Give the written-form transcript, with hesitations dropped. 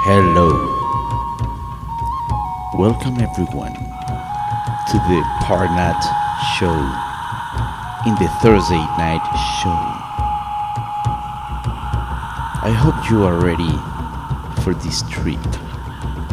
Hello. Welcome everyone to the Parnat Show in the Thursday night show. I hope you are ready for this trip.